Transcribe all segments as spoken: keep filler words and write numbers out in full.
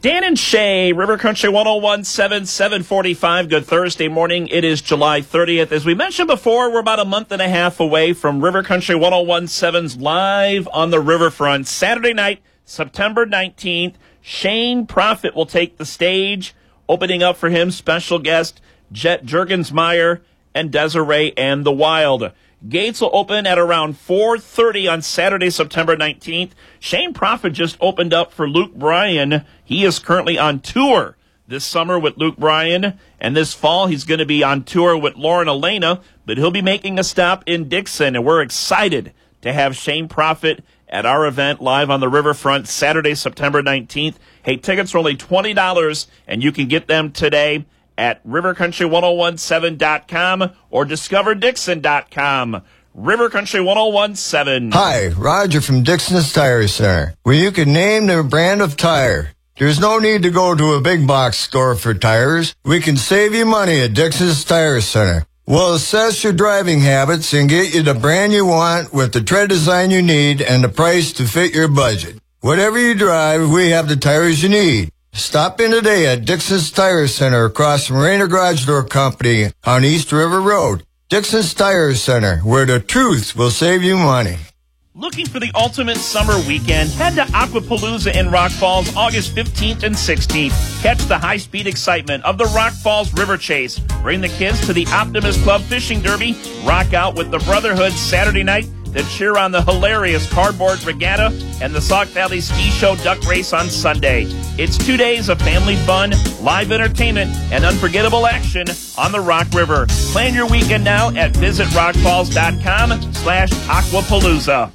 Dan and Shay, River Country one oh one point seven, seven forty-five. Good Thursday morning. It is July thirtieth. As we mentioned before, we're about a month and a half away from River Country one oh one point seven's Live on the Riverfront. Saturday night, September nineteenth, Shane Prophet will take the stage. Opening up for him, special guest Jet Juergensmeyer and Desiree and the Wild. Gates will open at around four thirty on Saturday, September nineteenth. Shane Prophet just opened up for Luke Bryan. He is currently on tour this summer with Luke Bryan, and this fall he's going to be on tour with Lauren Elena, but he'll be making a stop in Dixon, and we're excited to have Shane Prophet at our event live on the Riverfront Saturday, September nineteenth. Hey, tickets are only twenty dollars, and you can get them today at river country one oh one seven dot com or discover dixon dot com. River Country one oh one point seven. Hi, Roger from Dixon's Tire Center, where you can name the brand of tire. There's no need to go to a big box store for tires. We can save you money at Dixon's Tire Center. We'll assess your driving habits and get you the brand you want with the tread design you need and the price to fit your budget. Whatever you drive, we have the tires you need. Stop in today at Dixon's Tire Center across from Rainer Garage Door Company on East River Road. Dixon's Tire Center, where the truth will save you money. Looking for the ultimate summer weekend? Head to Aquapalooza in Rock Falls August fifteenth and sixteenth. Catch the high-speed excitement of the Rock Falls River Chase. Bring the kids to the Optimist Club Fishing Derby. Rock out with the Brotherhood Saturday night. Then cheer on the hilarious Cardboard Regatta and the Sauk Valley Ski Show Duck Race on Sunday. It's two days of family fun, live entertainment, and unforgettable action on the Rock River. Plan your weekend now at visit rock falls dot com slash aquapalooza.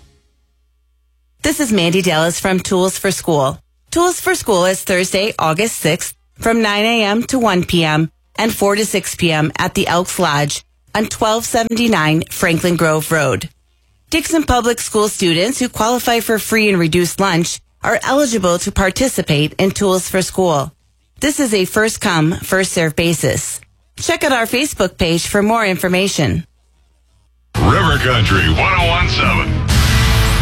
This is Mandy Dallas from Tools for School. Tools for School is Thursday, August sixth from nine a.m. to one p.m. and four to six p.m. at the Elks Lodge on twelve seventy-nine Franklin Grove Road. Dixon Public School students who qualify for free and reduced lunch are eligible to participate in Tools for School. This is a first-come, first-served basis. Check out our Facebook page for more information. River Country one oh one point seven.